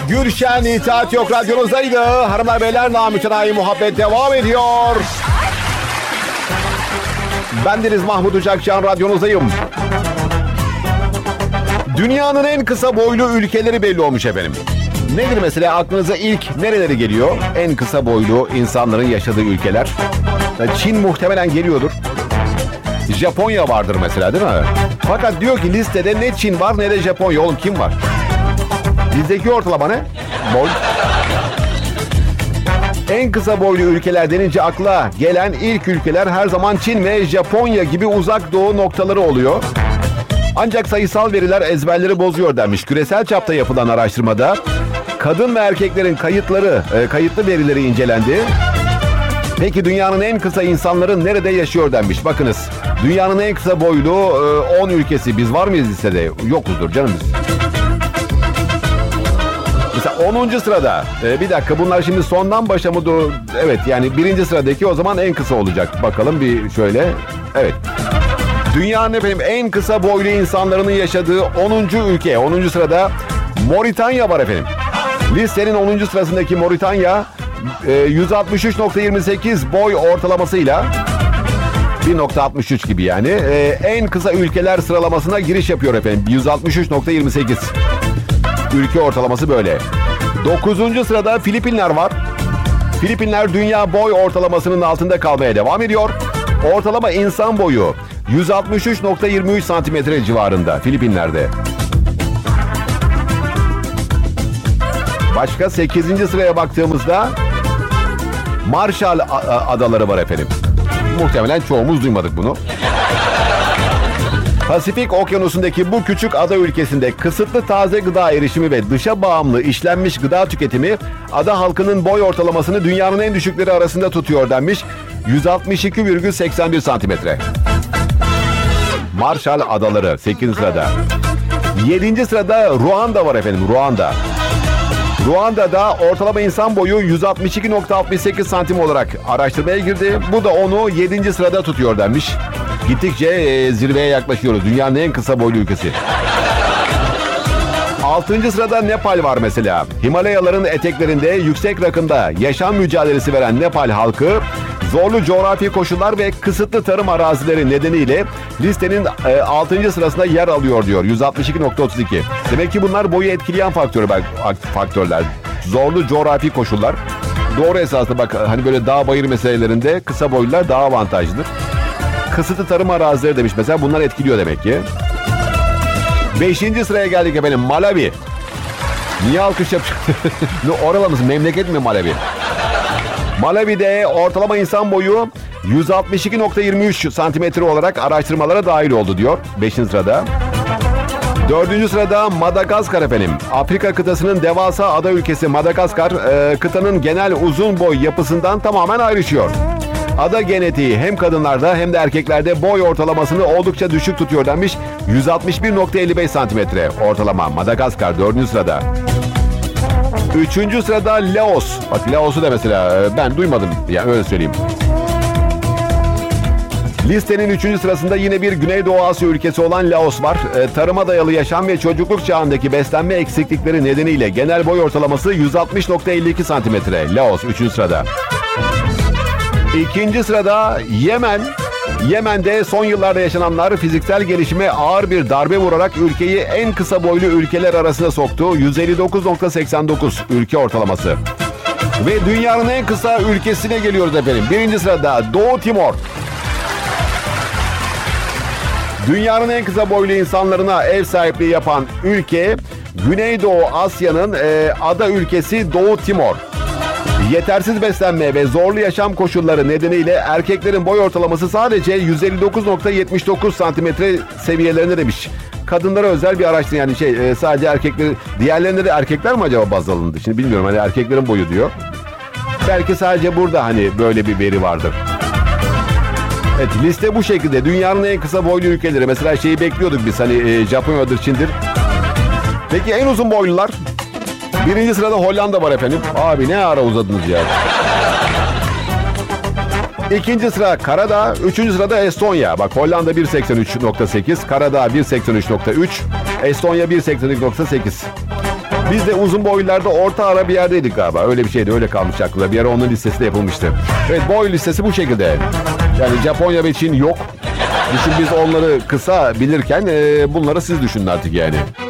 Gülşen İtaat Yok radyonuzdaydı. Hanımlar beyler, namütenayi muhabbet devam ediyor. Bendeniz Mahmut Uçakcan, radyonuzdayım. Dünyanın en kısa boylu ülkeleri belli olmuş efendim. Nedir mesela, aklınıza ilk nereleri geliyor? En kısa boylu insanların yaşadığı ülkeler. Çin muhtemelen geliyordur. Japonya vardır mesela, değil mi? Fakat diyor ki listede ne Çin var ne de Japonya. Oğlum kim var? Bizdeki ortalama ne? Boy. En kısa boylu ülkeler denince akla gelen ilk ülkeler her zaman Çin ve Japonya gibi uzak doğu noktaları oluyor. Ancak sayısal veriler ezberleri bozuyor denmiş. Küresel çapta yapılan araştırmada kadın ve erkeklerin kayıtlı verileri incelendi. Peki dünyanın en kısa insanları nerede yaşıyor denmiş. Bakınız, dünyanın en kısa boylu 10 ülkesi. Biz var mıyız listede? Yokuzdur canım biz. Mesela 10. sırada. Bir dakika, bunlar şimdi sondan başa mı? Evet, yani 1. sıradaki o zaman en kısa olacak. Bakalım bir şöyle. Evet. Dünyanın efendim en kısa boylu insanların yaşadığı 10. ülke. 10. sırada Moritanya var efendim. Listenin 10. sırasındaki Moritanya 163.28 boy ortalamasıyla 1.63 gibi yani en kısa ülkeler sıralamasına giriş yapıyor efendim. 163.28 ülke ortalaması böyle. 9. sırada Filipinler var. Filipinler dünya boy ortalamasının altında kalmaya devam ediyor. Ortalama insan boyu 163.23 santimetre civarında Filipinler'de. Başka 8. sıraya baktığımızda Marshall Adaları var efendim. Muhtemelen çoğumuz duymadık bunu. Pasifik Okyanusu'ndaki bu küçük ada ülkesinde kısıtlı taze gıda erişimi ve dışa bağımlı işlenmiş gıda tüketimi ada halkının boy ortalamasını dünyanın en düşükleri arasında tutuyor denmiş. 162,81 santimetre. Marshall Adaları 8. sırada. 7. sırada Ruanda var efendim, Ruanda. Ruanda'da ortalama insan boyu 162.68 santim olarak araştırmaya girdi. Bu da onu 7. sırada tutuyor denmiş. Gittikçe zirveye yaklaşıyoruz. Dünyanın en kısa boylu ülkesi. 6. sırada Nepal var mesela. Himalayaların eteklerinde yüksek rakımda yaşam mücadelesi veren Nepal halkı zorlu coğrafi koşullar ve kısıtlı tarım arazileri nedeniyle listenin 6. sırasında yer alıyor diyor. 162.32. Demek ki bunlar boyu etkileyen faktörler. Zorlu coğrafi koşullar. Doğru esasında bak, hani böyle dağ bayır meselelerinde kısa boylular daha avantajlıdır. Kısıtlı tarım arazileri demiş mesela, bunlar etkiliyor demek ki. 5. sıraya geldik efendim, Malawi. Niye alkış yapıyorsun? Oralı mısın? Memleket mi Malawi? Malawi'de ortalama insan boyu 162.23 santimetre olarak araştırmalara dahil oldu diyor 5. sırada. 4. sırada Madagaskar efendim. Afrika kıtasının devasa ada ülkesi Madagaskar, kıtanın genel uzun boy yapısından tamamen ayrışıyor. Ada genetiği hem kadınlarda hem de erkeklerde boy ortalamasını oldukça düşük tutuyor denmiş. 161.55 santimetre ortalama Madagaskar 4. sırada. 3. sırada Laos. Bak Laos'u da mesela ben duymadım, yani öyle söyleyeyim. Listenin 3. sırasında yine bir Güneydoğu Asya ülkesi olan Laos var. Tarıma dayalı yaşam ve çocukluk çağındaki beslenme eksiklikleri nedeniyle genel boy ortalaması 160.52 santimetre. Laos 3. sırada. 2. sırada Yemen. Yemen'de son yıllarda yaşananlar fiziksel gelişime ağır bir darbe vurarak ülkeyi en kısa boylu ülkeler arasına soktu. 159.89 ülke ortalaması. Ve dünyanın en kısa ülkesine geliyoruz efendim. 1. sırada Doğu Timor. Dünyanın en kısa boylu insanlarına ev sahipliği yapan ülke Güneydoğu Asya'nın ada ülkesi Doğu Timor. Yetersiz beslenme ve zorlu yaşam koşulları nedeniyle erkeklerin boy ortalaması sadece 159.79 santimetre seviyelerinde demiş. Kadınlara özel bir araştırma, yani sadece erkekleri, diğerlerinde de erkekler mi acaba baz alındı? Şimdi bilmiyorum, hani erkeklerin boyu diyor. Belki sadece burada hani böyle bir veri vardır. Evet, liste bu şekilde. Dünyanın en kısa boylu ülkeleri. Mesela şeyi bekliyorduk biz, hani Japonya'dır, Çin'dir. Peki en uzun boylular? 1. sırada Hollanda var efendim. Abi ne ara uzadınız ya. 2. sıra Karadağ. 3. sırada Estonya. Bak Hollanda 1.83.8. Karadağ 1.83.3. Estonya 1.82.8. Biz de uzun boylularda orta ara bir yerdeydik galiba. Öyle bir şeydi, öyle kalmış aklımda. Bir ara onun listesi de yapılmıştı. Evet, boy listesi bu şekilde. Yani Japonya ve Çin yok. Düşün biz onları kısa bilirken bunları siz düşünün artık yani.